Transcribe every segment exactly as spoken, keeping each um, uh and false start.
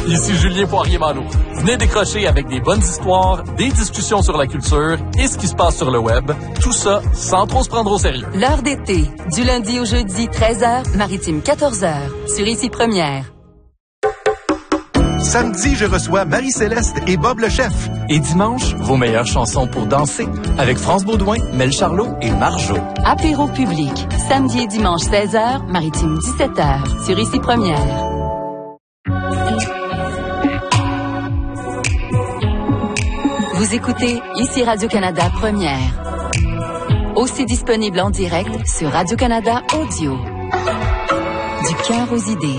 Ici Julien Poirier-Malo. Venez décrocher avec des bonnes histoires, des discussions sur la culture et ce qui se passe sur le web. Tout ça sans trop se prendre au sérieux. L'heure d'été, du lundi au jeudi, treize heures, Maritime quatorze heures, sur Ici Première. Samedi, je reçois Marie-Céleste et Bob le chef. Et dimanche, vos meilleures chansons pour danser avec France Baudouin, Mel Charlot et Marjo. Apéro public, samedi et dimanche seize heures, Maritime dix-sept heures, sur Ici Première. Vous écoutez Ici Radio-Canada Première. Aussi disponible en direct sur Radio-Canada Audio. Du cœur aux idées.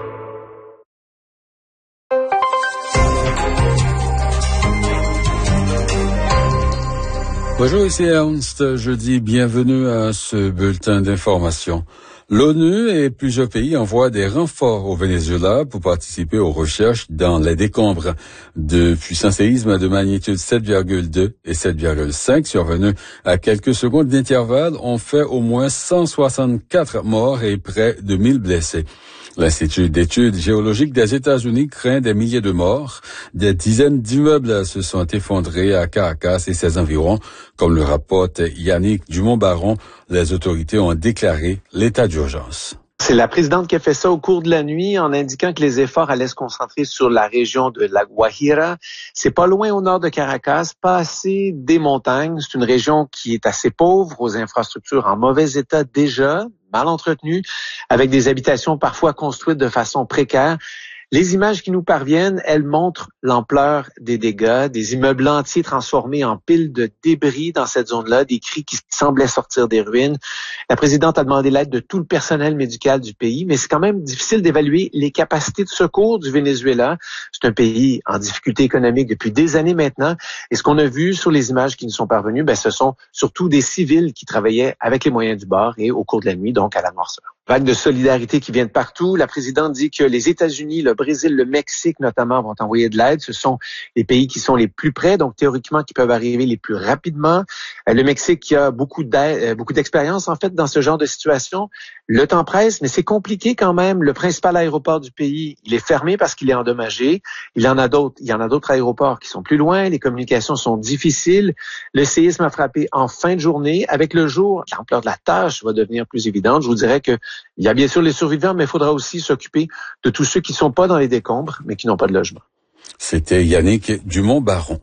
Bonjour, ici Ernst. Je dis bienvenue à ce bulletin d'information. L'ONU et plusieurs pays envoient des renforts au Venezuela pour participer aux recherches dans les décombres. De puissants séismes de magnitude sept virgule deux et sept virgule cinq survenus à quelques secondes d'intervalle ont fait au moins cent soixante-quatre morts et près de mille blessés. L'Institut d'études géologiques des États-Unis craint des milliers de morts. Des dizaines d'immeubles se sont effondrés à Caracas et ses environs. Comme le rapporte Yannick Dumont-Baron, les autorités ont déclaré l'état d'urgence. C'est la présidente qui a fait ça au cours de la nuit en indiquant que les efforts allaient se concentrer sur la région de La Guajira. C'est pas loin au nord de Caracas, pas assez des montagnes. C'est une région qui est assez pauvre, aux infrastructures en mauvais état déjà, mal entretenues, avec des habitations parfois construites de façon précaire. Les images qui nous parviennent, elles montrent l'ampleur des dégâts, des immeubles entiers transformés en piles de débris dans cette zone-là, des cris qui semblaient sortir des ruines. La présidente a demandé l'aide de tout le personnel médical du pays, mais c'est quand même difficile d'évaluer les capacités de secours du Venezuela. C'est un pays en difficulté économique depuis des années maintenant, et ce qu'on a vu sur les images qui nous sont parvenues, ben, ce sont surtout des civils qui travaillaient avec les moyens du bord et au cours de la nuit, donc à la noirceur. Vague de solidarité qui vient de partout. La présidente dit que les États-Unis, le Brésil, le Mexique notamment vont envoyer de l'aide. Ce sont les pays qui sont les plus près, donc théoriquement qui peuvent arriver les plus rapidement. Le Mexique qui a beaucoup d'aide, beaucoup d'expérience en fait dans ce genre de situation. Le temps presse, mais c'est compliqué quand même. Le principal aéroport du pays, il est fermé parce qu'il est endommagé. Il y en a d'autres, il y en a d'autres aéroports qui sont plus loin. Les communications sont difficiles. Le séisme a frappé en fin de journée. Avec le jour, l'ampleur de la tâche va devenir plus évidente. Je vous dirais que il y a bien sûr les survivants, mais il faudra aussi s'occuper de tous ceux qui ne sont pas dans les décombres, mais qui n'ont pas de logement. C'était Yannick Dumont-Baron.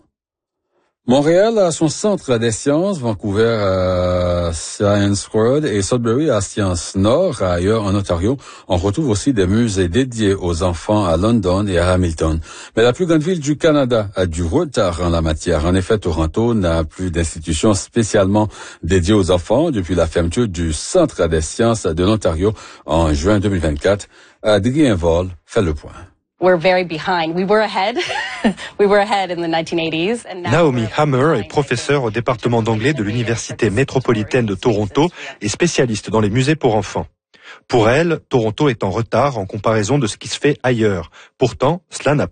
Montréal a son centre des sciences, Vancouver à Science World et Sudbury à Sciences Nord. Ailleurs en Ontario, on retrouve aussi des musées dédiés aux enfants à London et à Hamilton. Mais la plus grande ville du Canada a du retard en la matière. En effet, Toronto n'a plus d'institutions spécialement dédiées aux enfants depuis la fermeture du Centre des sciences de l'Ontario en juin deux mille vingt-quatre. Adrien Vol fait le point. We're very behind. We were ahead. We were ahead in the nineteen eighties. And now Naomi Hammer est professeure au département d'anglais de l'Université métropolitaine de Toronto et spécialiste dans les musées pour enfants. Pour elle, Toronto est en retard en comparaison de ce qui se fait ailleurs. Pourtant, cela n'a